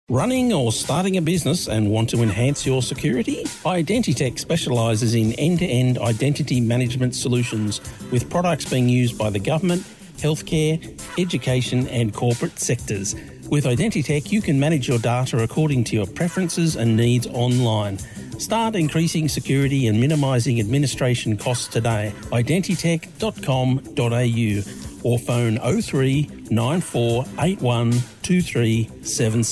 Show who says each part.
Speaker 1: Running or starting a business and want to enhance your security? Identitech specialises in end-to-end identity management solutions with products being used by the government, healthcare, education and corporate sectors. With Identitech, you can manage your data according to your preferences and needs online. Start increasing security and minimising administration costs today. Identitech.com.au or phone 03 9481 2377.